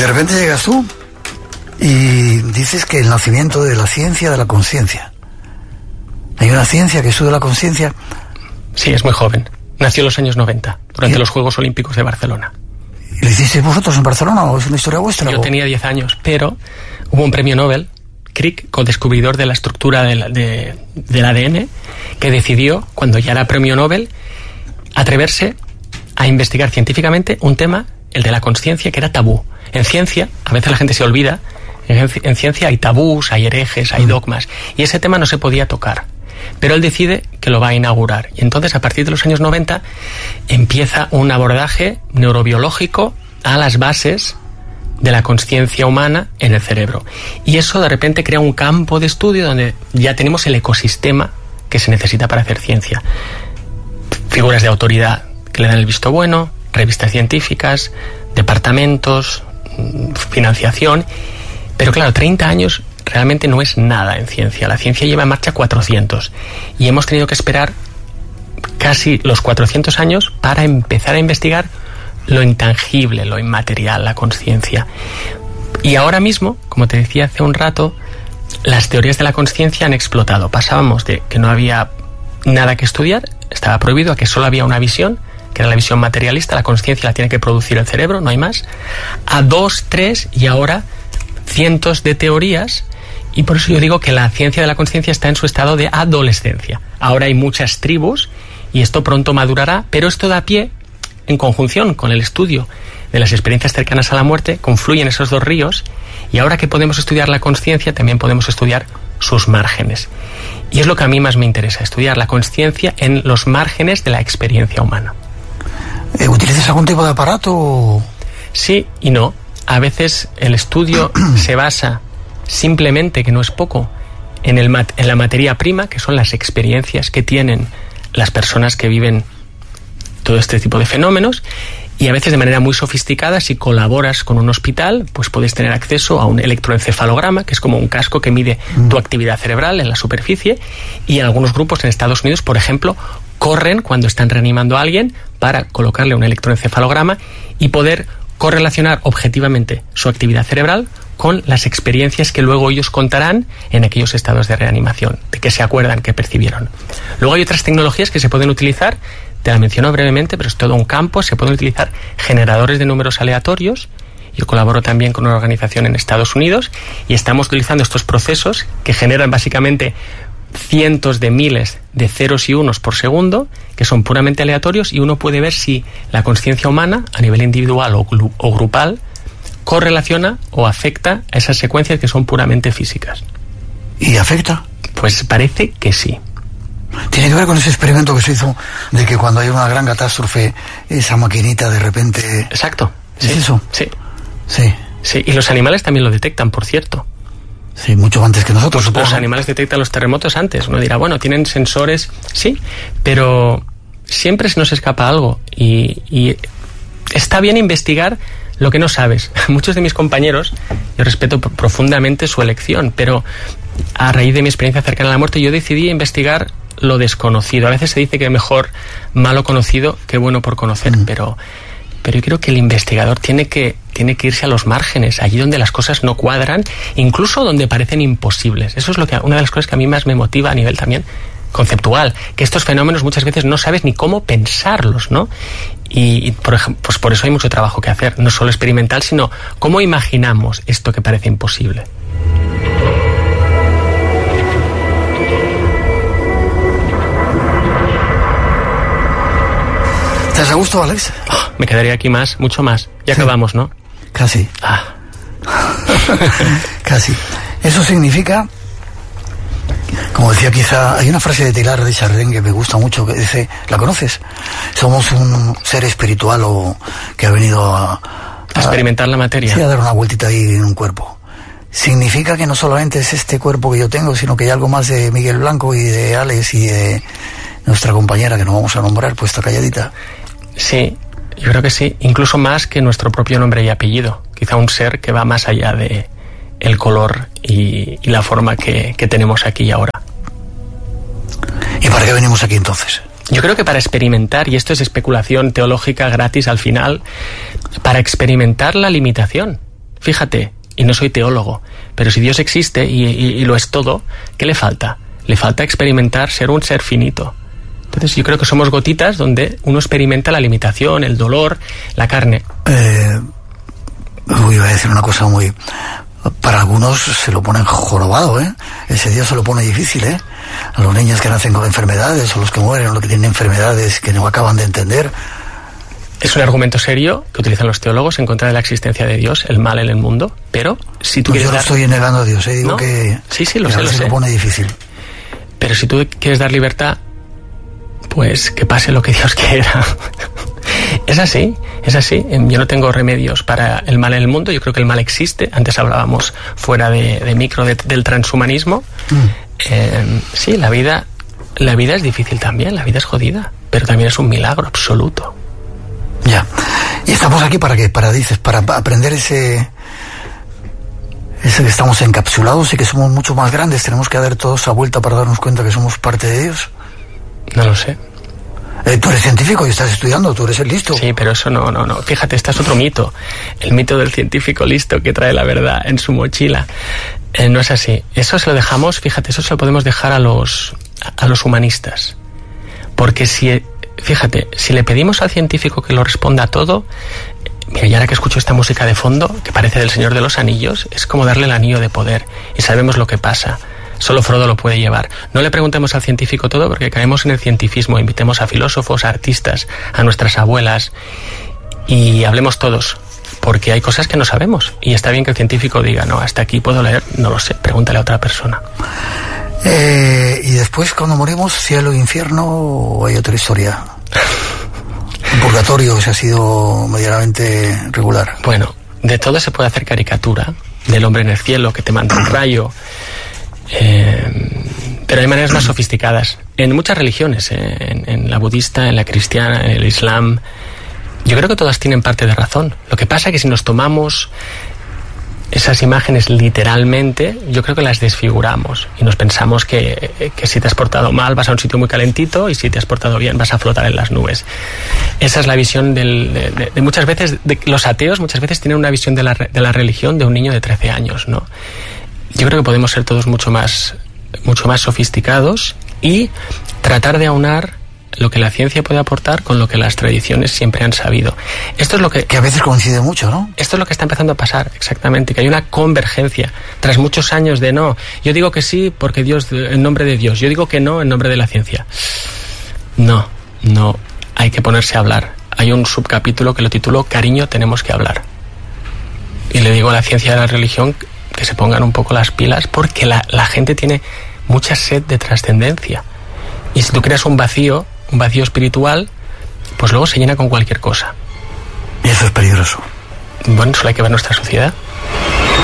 de repente llegas tú y dices que el nacimiento de la ciencia de la conciencia. Hay una ciencia que estudia la conciencia. Sí, es muy joven. Nació en los años 90, durante los Juegos Olímpicos de Barcelona. ¿Y lo hicisteis vosotros en Barcelona o es una historia vuestra? Yo tenía 10 años, pero hubo un premio Nobel, Crick, co-descubridor de la estructura del ADN, que decidió, cuando ya era premio Nobel, atreverse a investigar científicamente un tema, el de la consciencia, que era tabú. En ciencia, a veces la gente se olvida, en ciencia hay tabús, hay herejes, hay dogmas, y ese tema no se podía tocar. Pero él decide que lo va a inaugurar. Y entonces, a partir de los años 90, empieza un abordaje neurobiológico a las bases de la consciencia humana en el cerebro. Y eso de repente crea un campo de estudio donde ya tenemos el ecosistema que se necesita para hacer ciencia. Figuras de autoridad que le dan el visto bueno, revistas científicas, departamentos, financiación. Pero claro, 30 años realmente no es nada en ciencia. La ciencia lleva en marcha 400 y hemos tenido que esperar casi los 400 años para empezar a investigar lo intangible, lo inmaterial, la consciencia. Y ahora mismo, como te decía hace un rato, las teorías de la consciencia han explotado. Pasábamos de que no había nada que estudiar, estaba prohibido, a que solo había una visión, que era la visión materialista, la consciencia la tiene que producir el cerebro, no hay más, a 2, 3 y ahora cientos de teorías. Y por eso yo digo que la ciencia de la consciencia está en su estado de adolescencia. Ahora hay muchas tribus y esto pronto madurará, pero esto da pie, en conjunción con el estudio de las experiencias cercanas a la muerte, confluyen esos dos ríos, y ahora que podemos estudiar la consciencia, también podemos estudiar sus márgenes. Y es lo que a mí más me interesa, estudiar la consciencia en los márgenes de la experiencia humana. ¿Utilizas algún tipo de aparato? Sí y no. A veces el estudio se basa simplemente, que no es poco, en la materia prima, que son las experiencias que tienen las personas que viven todo este tipo de fenómenos, y a veces de manera muy sofisticada, si colaboras con un hospital, pues puedes tener acceso a un electroencefalograma, que es como un casco que mide tu actividad cerebral en la superficie, y en algunos grupos en Estados Unidos, por ejemplo, corren cuando están reanimando a alguien para colocarle un electroencefalograma y poder correlacionar objetivamente su actividad cerebral con las experiencias que luego ellos contarán en aquellos estados de reanimación, de que se acuerdan, que percibieron. Luego hay otras tecnologías que se pueden utilizar, te la menciono brevemente, pero es todo un campo. Se pueden utilizar generadores de números aleatorios. Yo colaboro también con una organización en Estados Unidos y estamos utilizando estos procesos que generan básicamente cientos de miles de ceros y unos por segundo, que son puramente aleatorios, y uno puede ver si la consciencia humana, a nivel individual o grupal, correlaciona o afecta a esas secuencias que son puramente físicas. ¿Y afecta? Pues parece que sí. Tiene que ver con ese experimento que se hizo de que cuando hay una gran catástrofe, esa maquinita de repente... Exacto. ¿Es sí, eso? Sí. Sí. Sí, y los animales también lo detectan, por cierto. Sí, mucho antes que nosotros, supongo. Los animales detectan los terremotos antes. Uno dirá, bueno, tienen sensores, sí, pero siempre se nos escapa algo. Y está bien investigar lo que no sabes. Muchos de mis compañeros, yo respeto profundamente su elección, pero a raíz de mi experiencia cercana a la muerte, yo decidí investigar lo desconocido. A veces se dice que mejor malo conocido que bueno por conocer, pero yo creo que el investigador tiene que irse a los márgenes, allí donde las cosas no cuadran, incluso donde parecen imposibles. Eso es una de las cosas que a mí más me motiva a nivel también conceptual, que estos fenómenos muchas veces no sabes ni cómo pensarlos, ¿no? Y por ejemplo, pues por eso hay mucho trabajo que hacer, no solo experimental, sino cómo imaginamos esto que parece imposible. ¿Estás a gusto, Alex? Oh, me quedaría aquí más, mucho más. Ya sí. Acabamos, ¿no? Casi. Casi. Eso significa, como decía, quizá hay una frase de Teilhard de Chardin que me gusta mucho, que dice, ¿la conoces? Somos un ser espiritual o que ha venido a experimentar la materia. Sí, a dar una vueltita ahí en un cuerpo. Significa que no solamente es este cuerpo que yo tengo, sino que hay algo más de Miguel Blanco y de Alex y de nuestra compañera, que no vamos a nombrar, puesta calladita. Sí, yo creo que sí, incluso más que nuestro propio nombre y apellido. Quizá un ser que va más allá de el color y la forma que tenemos aquí y ahora. ¿Y para qué venimos aquí entonces? Yo creo que para experimentar, y esto es especulación teológica gratis al final, para experimentar la limitación. fíjate, y no soy teólogo, pero si Dios existe y lo es todo, ¿qué le falta? Le falta experimentar ser un ser finito. Entonces yo creo que somos gotitas donde uno experimenta la limitación, el dolor, la carne. Iba a decir una cosa muy... Para algunos se lo ponen jorobado, ¿eh? Ese Dios se lo pone difícil, ¿eh? A los niños que nacen con enfermedades, o los que mueren, o los que tienen enfermedades que no acaban de entender. Es un argumento serio que utilizan los teólogos en contra de la existencia de Dios, el mal en el mundo, pero si tú quieres yo no estoy negando a Dios, digo, ¿no? Que sí, lo que sé, se lo pone difícil. Pero si tú quieres dar libertad, pues que pase lo que Dios quiera. Es así. Yo no tengo remedios para el mal en el mundo. Yo creo que el mal existe. Antes hablábamos fuera de micro del transhumanismo. Sí, la vida es difícil también. La vida es jodida, pero también es un milagro absoluto. Ya. ¿Y estamos aquí para qué? Dices, para aprender ese que estamos encapsulados y que somos mucho más grandes. Tenemos que dar toda esa vuelta para darnos cuenta que somos parte de Dios. No lo sé. Tú eres científico y estás estudiando, tú eres el listo. Sí, pero eso no. Fíjate, este es otro mito. El mito del científico listo que trae la verdad en su mochila. No es así. Eso se lo dejamos, fíjate, eso se lo podemos dejar a los humanistas. Porque si le pedimos al científico que lo responda a todo, mira, y ahora que escucho esta música de fondo, que parece del Señor de los Anillos, es como darle el anillo de poder. Y sabemos lo que pasa. Solo Frodo lo puede llevar. No le preguntemos al científico todo porque caemos en el cientifismo. Invitemos a filósofos, a artistas, a nuestras abuelas y hablemos todos, porque hay cosas que no sabemos. Y está bien que el científico diga, no, hasta aquí puedo leer, no lo sé, pregúntale a otra persona. Y después, cuando morimos, cielo e infierno, ¿o hay otra historia? Un purgatorio que se ha sido medianamente regular. Bueno, de todo se puede hacer caricatura. Del hombre en el cielo que te manda un rayo. Pero hay maneras más sofisticadas en muchas religiones, en la budista, en la cristiana, en el islam. Yo creo que todas tienen parte de razón. Lo que pasa es que si nos tomamos esas imágenes literalmente, yo creo que las desfiguramos y nos pensamos que si te has portado mal vas a un sitio muy calentito y si te has portado bien vas a flotar en las nubes. Esa es la visión de muchas veces, de los ateos muchas veces tienen una visión de la religión de un niño de 13 años, ¿no? Yo creo que podemos ser todos mucho más sofisticados y tratar de aunar lo que la ciencia puede aportar con lo que las tradiciones siempre han sabido. Esto es lo que a veces coincide mucho, ¿no? Esto es lo que está empezando a pasar, exactamente, que hay una convergencia tras muchos años de no. Yo digo que sí porque Dios, en nombre de Dios. Yo digo que no en nombre de la ciencia. No, hay que ponerse a hablar. Hay un subcapítulo que lo titulo Cariño, tenemos que hablar. Y le digo a la ciencia y a la religión que se pongan un poco las pilas porque la gente tiene mucha sed de trascendencia. Y si tú creas un vacío espiritual, pues luego se llena con cualquier cosa. Y eso es peligroso. Bueno, solo hay que ver nuestra sociedad.